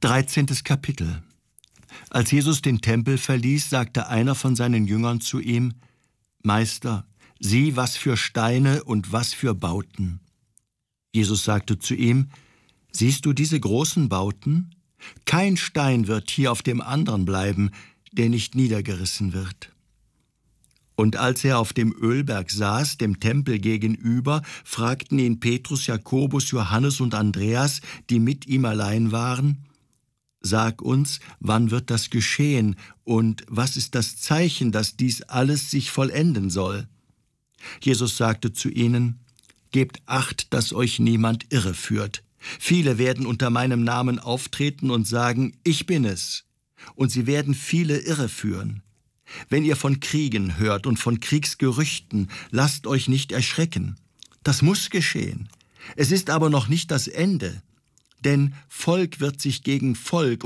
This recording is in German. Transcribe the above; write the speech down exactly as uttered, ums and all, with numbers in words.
dreizehntes Kapitel. Als Jesus den Tempel verließ, sagte einer von seinen Jüngern zu ihm: Meister, sieh, was für Steine und was für Bauten. Jesus sagte zu ihm: Siehst du diese großen Bauten? Kein Stein wird hier auf dem anderen bleiben, der nicht niedergerissen wird. Und als er auf dem Ölberg saß, dem Tempel gegenüber, fragten ihn Petrus, Jakobus, Johannes und Andreas, die mit ihm allein waren: Sag uns, wann wird das geschehen und was ist das Zeichen, dass dies alles sich vollenden soll? Jesus sagte zu ihnen: Gebt Acht, dass euch niemand irreführt. Viele werden unter meinem Namen auftreten und sagen: Ich bin es. Und sie werden viele irreführen. Wenn ihr von Kriegen hört und von Kriegsgerüchten, lasst euch nicht erschrecken. Das muss geschehen. Es ist aber noch nicht das Ende. Denn Volk wird sich gegen Volk